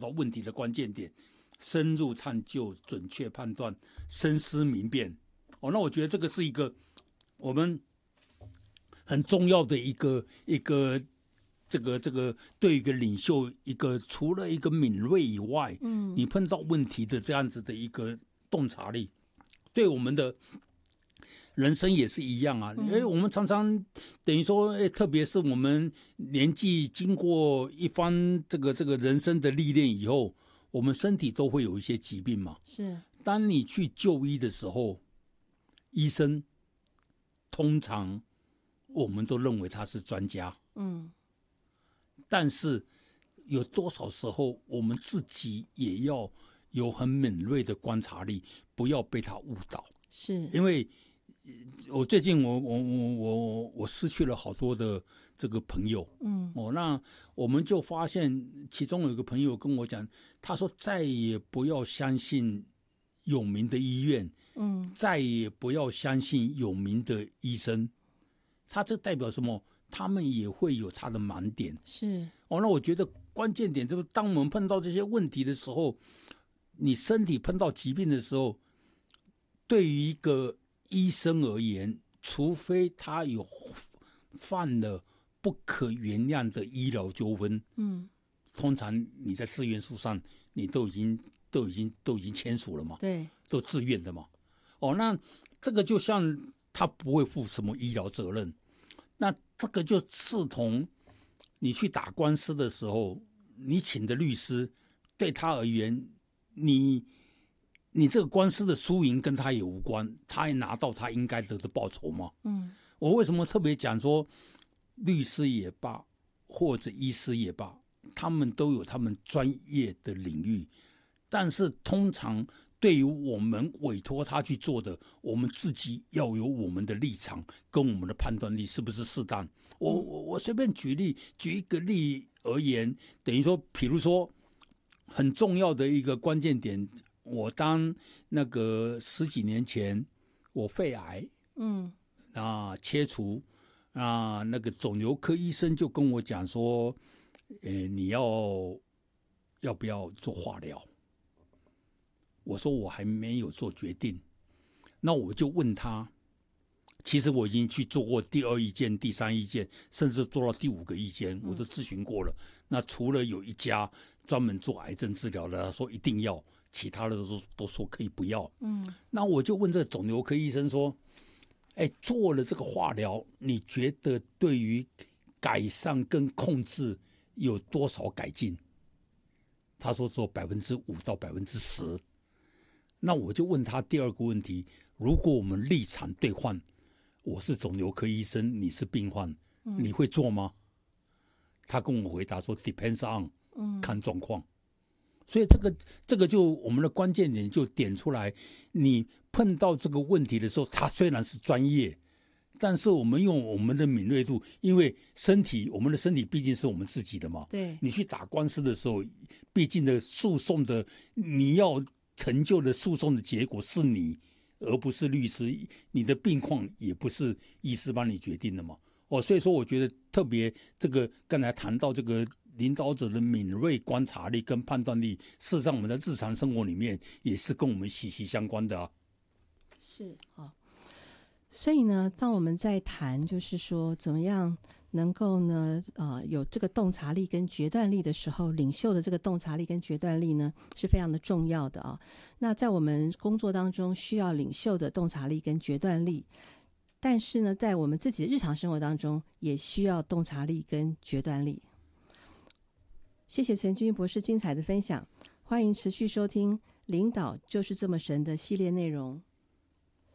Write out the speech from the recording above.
到问题的关键点，深入探究，准确判断，深思明辨。那我觉得这个是一个我们很重要的一个这个对一个领袖除了一个敏锐以外，你碰到问题的这样子的一个洞察力，对我们的人生也是一样啊。我们常常等于说，特别是我们年纪经过一番这个人生的历练以后，我们身体都会有一些疾病嘛。 是， 当你去就医的时候，医生通常我们都认为他是专家，但是有多少时候我们自己也要有很敏锐的观察力，不要被他误导。 是， 因为我最近我失去了好多的这个朋友，那我们就发现其中有一个朋友跟我讲，他说再也不要相信有名的医院，再也不要相信有名的医生。他这代表什么？他们也会有他的盲点。 是， 那我觉得关键点就是当我们碰到这些问题的时候，你身体碰到疾病的时候，对于一个医生而言，除非他有犯了不可原谅的医疗纠纷，通常你在自愿书上你都已经签署了嘛， 对， 都自愿的嘛。那这个就像他不会负什么医疗责任，那这个就视同你去打官司的时候，你请的律师对他而言，你这个官司的输赢跟他也无关，他也拿到他应该得的报酬吗？我为什么特别讲说，律师也罢，或者医师也罢，他们都有他们专业的领域，但是通常对于我们委托他去做的，我们自己要有我们的立场跟我们的判断力是不是适当。我随便举一个例而言，等于说，比如说很重要的一个关键点，我当那个10几年前我肺癌，切除，那个肿瘤科医生就跟我讲说，你要不要做化疗？我说我还没有做决定。那我就问他，其实我已经去做过第2意见、第3意见，甚至做到第5个意见，我都咨询过了。那除了有一家专门做癌症治疗的，他说一定要，其他的都说可以不要。那我就问这个肿瘤科医生说，做了这个化疗，你觉得对于改善跟控制有多少改进？他说做5%到10%。那我就问他第2个问题，如果我们立场对换，我是肿瘤科医生，你是病患，你会做吗？他跟我回答说 depends on， 看状况。所以这个就我们的关键点就点出来，你碰到这个问题的时候，他虽然是专业，但是我们用我们的敏锐度，因为我们的身体毕竟是我们自己的嘛。 对， 你去打官司的时候，毕竟的诉讼的你要成就的诉讼的结果是你，而不是律师，你的病况也不是医师帮你决定的嘛。所以说我觉得特别这个刚才谈到这个领导者的敏锐观察力跟判断力，事实上我们在日常生活里面也是跟我们息息相关的啊。 是啊。所以呢，当我们在谈就是说怎么样能够呢有这个洞察力跟决断力的时候，领袖的这个洞察力跟决断力呢是非常的重要的啊。那在我们工作当中需要领袖的洞察力跟决断力，但是呢在我们自己的日常生活当中也需要洞察力跟决断力。谢谢陈君博士精彩的分享，欢迎持续收听领导就是这么神的系列内容。